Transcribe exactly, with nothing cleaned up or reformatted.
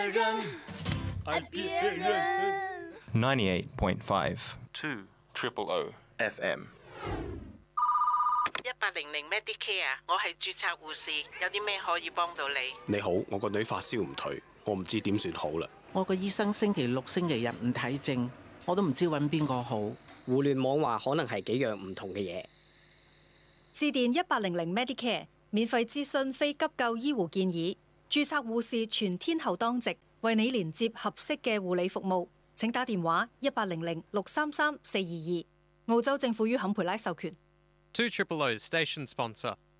爱别人。 ninety-eight point five two triple O F M。 一八零零 Medicare， 我係註冊護士，有啲咩可以幫到你？ 你好，我個女發燒唔退，我唔知點算好啦。 我個醫生星期六、星期日唔睇症，我都唔知揾邊個好。 互聯網話可能係幾樣唔同嘅嘢。 致電一八零零 Medicare， 免費諮詢非急救醫護建議，註冊護士全天候當值，為你連接合適嘅護理服務。請打電話一八零零六三三四二二。澳洲政府於坎培拉授權。 two triple O station sponsor.